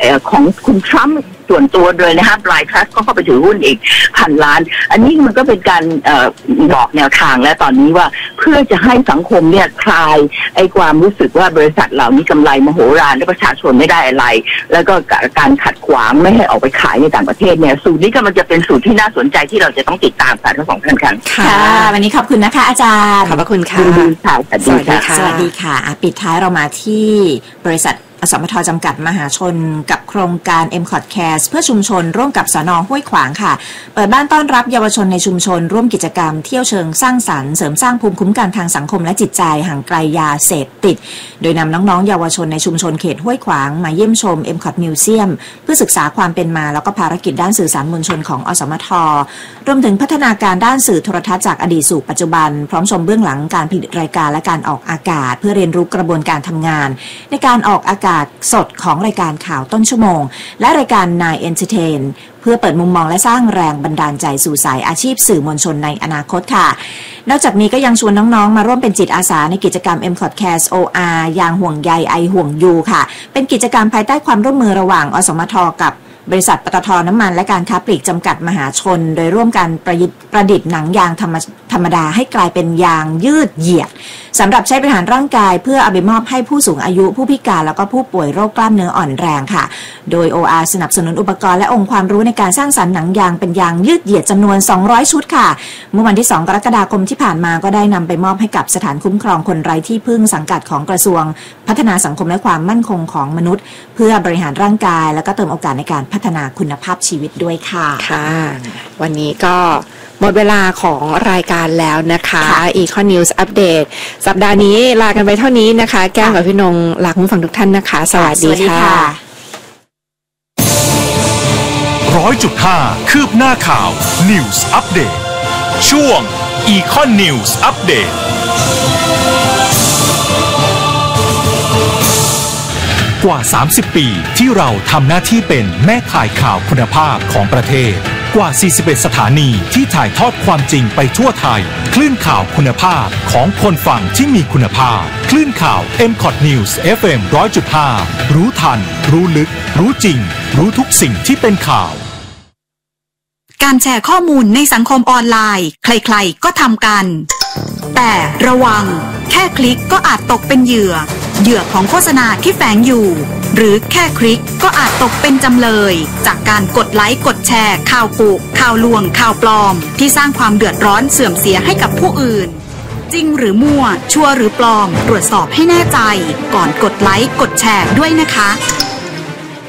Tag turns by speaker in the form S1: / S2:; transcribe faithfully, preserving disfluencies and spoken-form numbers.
S1: ของคุณทรัมป์ส่วนตัวเลยนะคะไบรท์ทรัสต์ก็เข้าไปถือหุ้นอีกพันล้านอันนี้มันก็เป็นการบอกแนวทางแล้วตอนนี้ว่าเพื่อจะให้สังคมเนี่ยคลายไอ้ความรู้สึกว่าบริษัทเหล่านี้กำไรมโหฬารและประชาชนไม่ได้อะไรแล้วก็การขัดขวางไม่ให้ออกไปขายในต่างประเทศเนี่ยสูตรนี้ก็มันจะเป็นสูตรที่น่าสนใจที่เราจะต้องติดตามค่ะทั้งสองท่านกัน
S2: ค่ะวันนี้ขอบคุณนะคะอาจารย์
S3: ขอบพระคุณค่ะ
S1: สวัสดีค่ะ
S2: สวัสดีค่ะปิดท้ายเรามาที่บริษัทอสมทจำกัดมหาชนกับโครงการ เอ็ม คอท Cares เพื่อชุมชนร่วมกับสน.ห้วยขวางค่ะเปิดบ้านต้อนรับเยาวชนในชุมชนร่วมกิจกรรมเที่ยวเชิงสร้างสรรค์เสริมสร้างภูมิคุ้มกันทางสังคมและจิตใจห่างไกลยาเสพติดโดยนำน้องๆเยาวชนในชุมชนเขตห้วยขวางมาเยี่ยมชม เอ็ม คอท Museum เพื่อศึกษาความเป็นมาแล้วก็ภารกิจด้านสื่อสารมวลชนของอสมทรวมถึงพัฒนาการด้านสื่อโทรทัศน์จากอดีตสู่ปัจจุบันพร้อมชมเบื้องหลังการผลิตรายการและการออกอากาศเพื่อเรียนรู้กระบวนการทำงานในการออกอากาศสดของรายการข่าวต้นชั่วโมงและรายการ ไนน์ Entertain เพื่อเปิดมุมมองและสร้างแรงบันดาลใจสู่สายอาชีพสื่อมวลชนในอนาคตค่ะนอกจากนี้ก็ยังชวนน้องๆมาร่วมเป็นจิตอาสาในกิจกรรม เอ็ม คอท Cares โอ อาร์ ยางห่วงใยไอห่วงยูค่ะเป็นกิจกรรมภายใต้ความร่วมมือระหว่างอสมทกับบริษัทปตท.น้ำมันและการค้าปลีกจำกัดมหาชนโดยร่วมกันประดิษฐ์ประดิษฐ์หนังยางธรรมธรรมดาให้กลายเป็นยางยืดเหยียดสำหรับใช้บริหารร่างกายเพื่อเอาไปมอบให้ผู้สูงอายุผู้พิการแล้วก็ผู้ป่วยโรคกล้ามเนื้ออ่อนแรงค่ะโดย โอ อาร์ สนับสนุนอุปกรณ์และองค์ความรู้ในการสร้างสรรค์หนังยางเป็นยางยืดเหยียดจำนวนสองร้อยชุดค่ะเมื่อวันที่สองกรกฎาคมที่ผ่านมาก็ได้นำไปมอบให้กับสถานคุ้มครองคนไร้ที่พึ่งสังกัดของกระทรวงพัฒนาสังคมและความมั่นคงของมนุษย์เพื่อบริหารร่างกายแล้วก็เติมโอกาสในการพัฒนาคุณภาพชีวิตด้วยค่ะ
S3: ค่ะวันนี้ก็หมดเวลาของรายการแล้วนะคะ Econ News Update สัปดาห์นี้ลากันไปเท่านี้นะคะแก้วกับพี่นงลาคุณผู้ฟังทุกท่านนะคะสวัสดีค่ะ
S4: ร้อยจุดห้าคืบหน้าข่าว News Update ช่วง Econ News Updateกว่าสามสิบปีที่เราทำหน้าที่เป็นแม่ข่ายข่าวคุณภาพของประเทศกว่าสี่สิบเอ็ดสถานีที่ถ่ายทอดความจริงไปทั่วไทยคลื่นข่าวคุณภาพของคนฟังที่มีคุณภาพคลื่นข่าว เอ็ม คอท News เอฟ เอ็ม หนึ่งร้อยจุดห้า รู้ทันรู้ลึกรู้จริงรู้ทุกสิ่งที่เป็นข่าว
S5: การแชร์ข้อมูลในสังคมออนไลน์ใครๆก็ทำกันแต่ระวังแค่คลิกก็อาจตกเป็นเหยื่อเหยื่อของโฆษณาที่แฝงอยู่หรือแค่คลิกก็อาจตกเป็นจำเลยจากการกดไลค์กดแชร์ข่าวกุข่าวลวงข่าวปลอมที่สร้างความเดือดร้อนเสื่อมเสียให้กับผู้อื่นจริงหรือมั่วชัวร์หรือปลอมตรวจสอบให้แน่ใจก่อนกดไลค์กดแชร์ด้วยนะคะ